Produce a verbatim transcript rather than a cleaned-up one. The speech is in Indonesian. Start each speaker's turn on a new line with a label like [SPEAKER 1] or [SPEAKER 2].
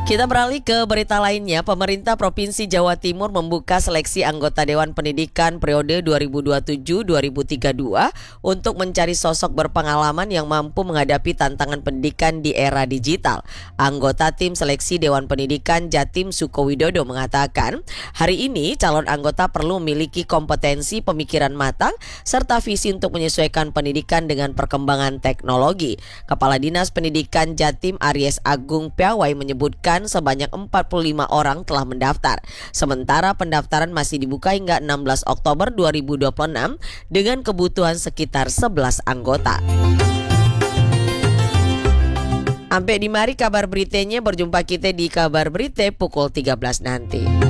[SPEAKER 1] Kita beralih ke berita lainnya. Pemerintah Provinsi Jawa Timur membuka seleksi anggota Dewan Pendidikan periode dua ribu dua puluh tujuh dua ribu tiga puluh dua untuk mencari sosok berpengalaman yang mampu menghadapi tantangan pendidikan di era digital. Anggota tim seleksi Dewan Pendidikan Jatim Sukowidodo mengatakan, hari ini calon anggota perlu memiliki kompetensi pemikiran matang serta visi untuk menyesuaikan pendidikan dengan perkembangan teknologi. Kepala Dinas Pendidikan Jatim Aries Agung Piawai menyebutkan sebanyak empat puluh lima orang telah mendaftar. Sementara pendaftaran masih dibuka hingga enam belas Oktober dua ribu dua puluh enam dengan kebutuhan sekitar sebelas anggota. Sampai di mari kabar beritanya, berjumpa kita di kabar berita pukul tiga belas nanti.